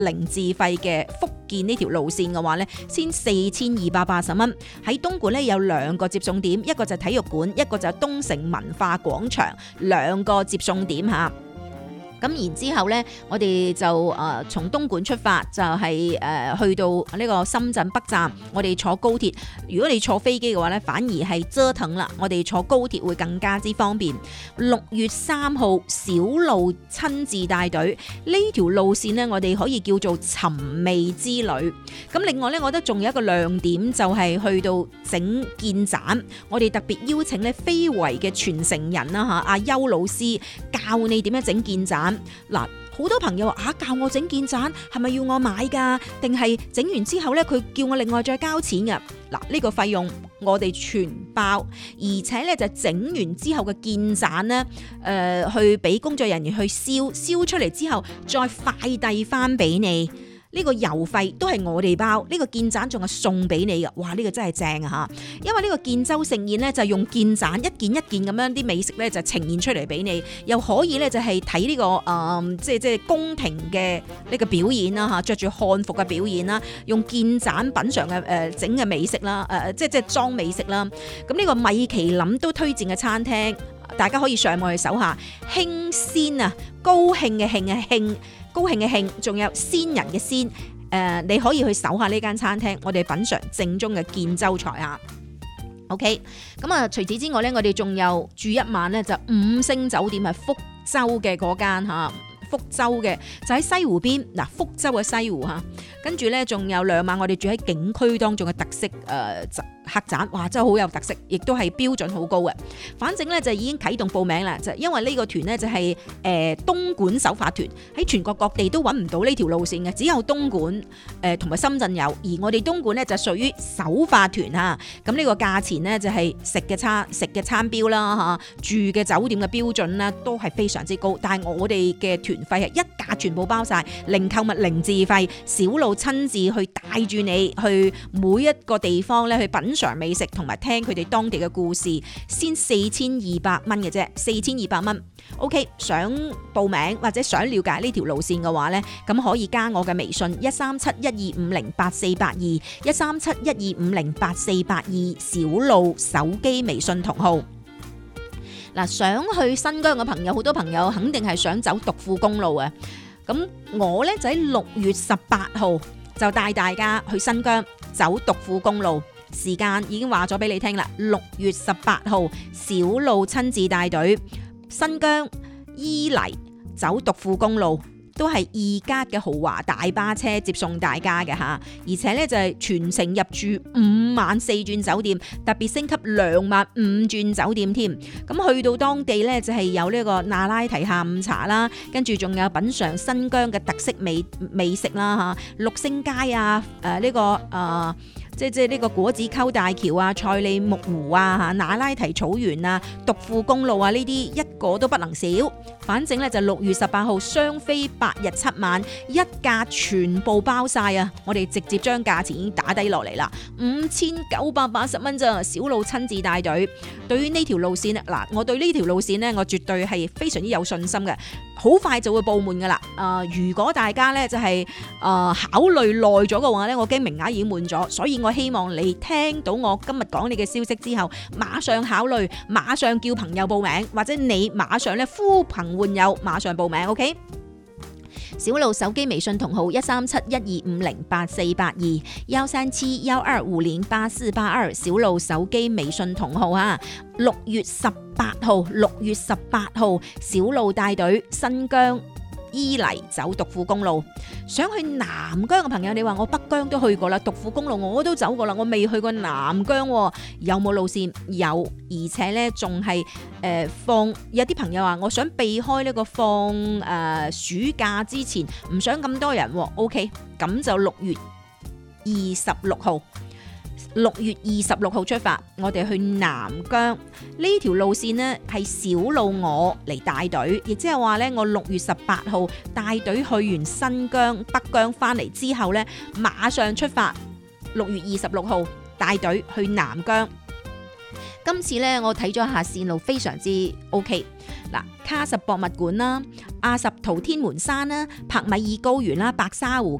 零自費嘅福建呢條路線嘅話咧，先4280蚊。喺東莞咧有2個接送點，一個就係體育館，一個就係東城文化廣場，2個接送點嚇。咁然之後咧，我哋就從東莞出發，就係去到呢個深圳北站，我哋坐高鐵。如果你坐飛機嘅話咧，反而係折騰啦。我哋坐高鐵會更加之方便。6月3號小路親自帶隊呢條路線呢，我哋可以叫做尋味之旅。咁另外咧，我覺得仲有一個亮點就係去到整建盞，我哋特別邀請咧非遺嘅傳承人啦嚇，阿邱老師教你點樣整建盞。嗱，好多朋友話教我整建盞係咪要我買㗎？定係整完之後咧，佢叫我另外再交錢㗎？嗱，呢個費用我哋全包，而且咧就整完之後嘅建盞咧，去俾工作人員去燒出嚟之後，再快遞翻俾你。呢個郵費都係我哋包，呢個建盞仲係送俾你嘅，哇！呢個真係正啊嚇！因為呢個建州盛宴咧就用建盞一件一件咁樣啲美食咧就呈現出嚟俾你，又可以咧就係睇呢個即係宮廷嘅呢個表演啦嚇，着住漢服嘅表演啦，用建盞品嚐嘅整嘅美食啦，即係裝美食啦。咁呢個米其林都推薦嘅餐廳，大家可以上網去搜下興鮮啊，高興嘅興啊興。高興嘅興，仲有鮮人嘅鮮，你可以去搜下呢間餐廳，我哋品嚐正宗嘅建州菜啊。OK， 咁啊，除此之外咧，我哋仲有住一晚咧，就5星酒店係福州嘅嗰間嚇，福州嘅就喺西湖邊嗱，福州嘅西湖嚇，跟住咧仲有2晚，我哋住喺景區當中嘅特色客棧，哇，真係好有特色，亦都係標準好高嘅。反正咧就已經啟動報名啦，就因為呢個團咧就係東莞首發團，喺全國各地都揾唔到呢條路線嘅，只有東莞同埋深圳有，而我哋東莞咧就屬於首發團嚇。咁呢個價錢咧就係食嘅餐標啦嚇，住嘅酒店嘅標準啦都係非常之高，但係我哋嘅團費係一價全部包晒，零購物零自費，小路親自去帶住你去每一個地方咧去品嚐美食同埋聽佢哋當地嘅故事，先4200蚊嘅啫，4200蚊。OK， 想報名或者想了解呢條路線嘅話呢，咁可以加我嘅微信13712508482 13712508482小路手機微信同號。嗱，想去新疆嘅朋友，好多朋友肯定係想走獨庫公路啊。咁我呢，就喺6月18號就帶大家去新疆走獨庫公路。時間已經話咗俾你聽啦，6月18號小路親自帶隊新疆伊犁走獨庫公路，都係2家嘅豪華大巴車接送大家嘅嚇，而且咧就係全程入住5晚4轉酒店，特別升級2晚5轉酒店添。咁去到當地咧就係有呢個那拉提下午茶啦，跟住仲有品嚐新疆嘅特色美食啦嚇，六星街啊，即係呢個果子溝大橋啊、賽里木湖啊、那拉提草原啊、獨庫公路啊，呢啲一個都不能少。反正咧就6月18號雙飛8日7晚，一價全部包晒啊！我哋直接將價錢已經打低落嚟啦，5980蚊咋，小路親自帶隊。對於呢條路線咧，嗱，我對呢條路線呢，我絕對係非常之有信心嘅，好快就會報滿噶啦。如果大家咧就係考慮耐咗嘅話咧，我驚名額已經滿咗，所以我希望你聽到我今日講你嘅消息之後，馬上考慮，馬上叫朋友報名，或者你馬上咧呼朋喚友，馬上報名 ，OK？ 小路手機微信同號13712508482 13712508482，小路手機微信同號啊！6月18號，小路帶隊新疆伊犁走獨庫公路。想去南疆嘅朋友，你話我北疆都去過啦，獨庫公路我都走過啦，我未去過南疆喎，有冇路線？有，而且呢仲係有啲朋友話我想避開呢個放暑假之前，唔想咁多人喎。OK， 咁就6月26號出發，我哋去南疆。呢條路線呢係小路我嚟帶隊，亦即係話呢，我6月18號帶隊去完新疆北疆翻嚟之後呢，馬上出發，6月26號帶隊去南疆。今次呢，我睇咗下線路非常之 OK。嗱，喀什博物館啦， 亞什圖天門山啦、帕米爾高原啦、白沙湖